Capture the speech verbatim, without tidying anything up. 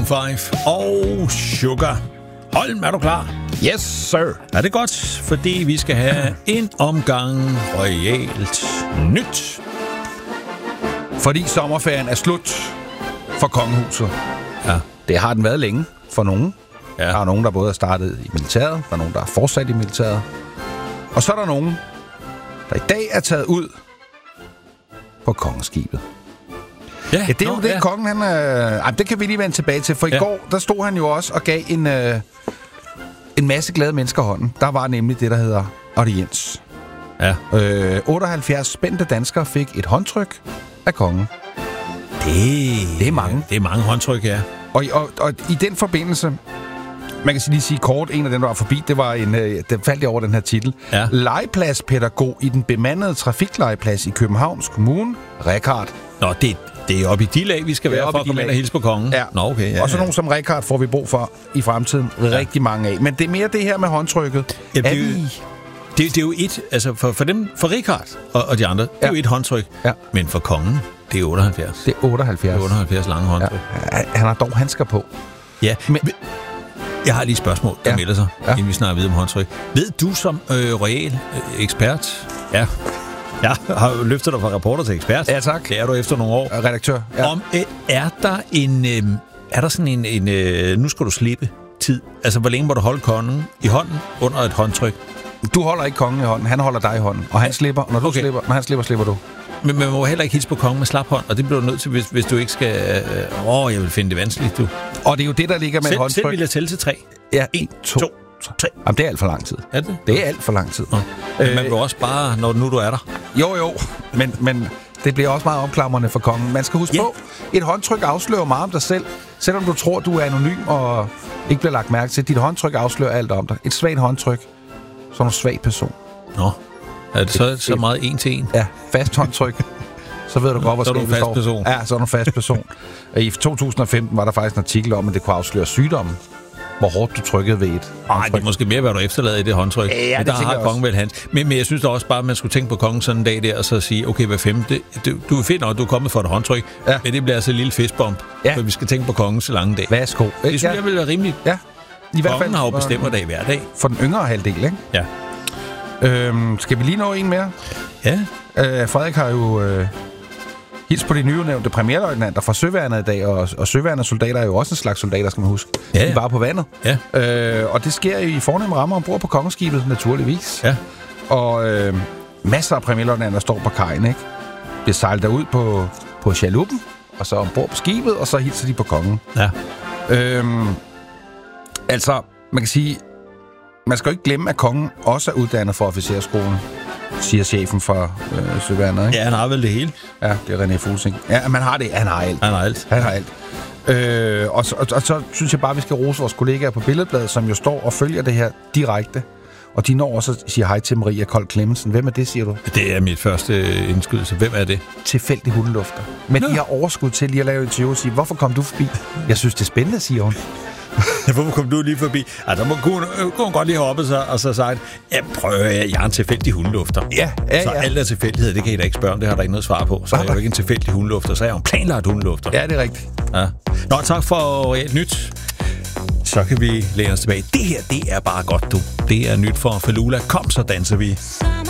Maroon fem og Sugar. Holm, er du klar? Yes, sir. Er det godt, fordi vi skal have en omgang royalt nyt. Fordi sommerferien er slut for kongehuset. Ja. Det har den været længe for nogen. Ja. Der er nogen, der både er startet i militæret, der er nogen, der er fortsat i militæret. Og så er der nogen, der i dag er taget ud på kongeskibet. Ja, Ja, det er nå, jo det, ja. kongen han... Øh, ej, det kan vi lige vende tilbage til, for i Ja. går, der stod han jo også og gav en, øh, en masse glade mennesker hånden. Der var nemlig det, der hedder audiens. Ja. Øh, otteoghalvfjerds spændte danskere fik et håndtryk af kongen. Det, Det er mange. Det er mange håndtryk, ja. Og, og, og i den forbindelse, man kan lige sige kort, en af dem, der var forbi, det var en, øh, den faldt jeg over den her titel. Ja. Legepladspædagog i den bemandede trafiklegeplads i Københavns Kommune, Rekard. Nå, det, det er oppe i de lag, vi skal Det er være oppe for i at de komme ind lag. og hilse på kongen. Ja. Nå, okay. Ja, Og så ja. nogen som Rekard får vi brug for i fremtiden rigtig mange af. Men det er mere det her med håndtrykket. Ja, Er det er jo- vi... Det, det er jo et, altså for, for dem, for Richard og, og de andre, det er Ja. jo et håndtryk. Ja. Men for kongen, det er otteoghalvfjerds. Det er otteoghalvfjerds. Det er otteoghalvfjerds lange Ja. håndtryk. Han har dog handsker på. Ja. Men- Men, jeg har lige et spørgsmål, der Ja. melder sig, Ja. inden vi snakker videre om håndtryk. Ved du som øh, royal øh, ekspert, ja, jeg har løftet dig fra reporter til ekspert. Ja, tak. Det er du efter nogle år. Redaktør. Ja. Om, øh, er der en, øh, er der sådan en, en øh, nu skal du slippe tid? Altså, hvor længe må du holde kongen i hånden under et håndtryk? Du holder ikke kongen i hånden, han holder dig i hånden. Og han slipper, når du Okay. slipper, når han slipper, slipper du. Men man må heller ikke hilse på kongen med slap hånd, og det bliver du nødt til, hvis, hvis du ikke skal... Øh, åh, jeg vil finde det vanskeligt, du. Og det er jo det, der ligger med et Selv, selv håndtryk. vil jeg tælle til tre. Ja, En, to, to, tre. Jamen, det er alt for lang tid. Er det? Det er alt for lang tid. Nå. Men man Øh, vil også bare, når nu du er der. Jo, jo, men, men det bliver også meget opklamrende for kongen. Man skal huske Ja. på, et håndtryk afslører meget om dig selv. Selvom du tror, du er anonym og ikke bliver lagt mærke til. Dit håndtryk afslører alt om dig. Et svagt håndtryk, så er du en svag person. Nå, er det så, så meget en til en? Ja, fast håndtryk. Så ved du godt, hvor Så er du en skabet fast står. person. Ja, så er du en fast person. I to tusind og femten var der faktisk en artikel om, at det kunne afsløre sygdommen. Hvor hårdt du trykkede ved et Nej, håndtryk. det er måske mere, hvad du efterlader i det håndtryk. Ja, men det der tænker har jeg kongen vel hans. Men, men jeg synes da også bare, at man skulle tænke på kongen sådan en dag der, og så sige, okay, hver femte, du, du er fedt nok, du er kommet for et håndtryk, Ja. men det bliver altså et lille fistbump, Ja. for vi skal tænke på kongens lange dag. Værsgo. Det synes jeg vil være rimeligt. Ja, i hvert fald Kongen har jo for- bestemmerdag hver dag. For den yngre halvdel, ikke? Ja. Øhm, skal vi lige nå en mere? Ja. Øh, Frederik har jo øh, hils på de nyudnævnte premierløjtnanter fra Søværnet i dag, og, og Søværnets soldater er jo også en slags soldater, skal man huske. Ja, De ja. er bare på vandet. Ja. Øh, og det sker jo i fornemme rammer ombord på kongeskibet, naturligvis. Ja. Og øh, masser af premierløjtnanter står på kajen, ikke? Bliver sejlet derud på, på chaluppen, og så ombord på skibet, og så hilser de på kongen. Ja. Øhm, altså, man kan sige, man skal jo ikke glemme, at kongen også er uddannet for officerskolen, siger chefen for øh, Søværnet, ikke? Ja, han har vel det hele. Ja, det er René Fusing. Ja, man har det. Han har alt. Han har alt. Han har alt. Øh, og, så, og, og så synes jeg bare, vi skal rose vores kollegaer på Billedbladet, som jo står og følger det her direkte. Og de når også at sige hej til Maria Kold Clemmensen. Hvem er det, siger du? Det er mit første indskydelse. Hvem er det? Tilfældig hundelufter. Men Nå. de har overskud til lige at lave et interview og sige, hvorfor kom du forbi? Jeg synes, det er spændende, siger hun. Hvorfor kom du lige forbi? Altså, må kunne, kunne hun godt lige have oppe sig og så sagt, ja, prøv, jeg er en tilfældig hundelufter. Ja, ja, Så ja. alt er tilfældighed, det kan I da ikke spørge om, det har der ikke noget svar på. Så er jeg jo ikke en tilfældig hundelufter, så er jeg jo en planlagt hundelufter. Ja, det er rigtigt. Ja. Nå, tak for et nyt. Så kan vi læne os tilbage. Det her, det er bare godt, du. Det er nyt for Falula. Kom, så danser vi.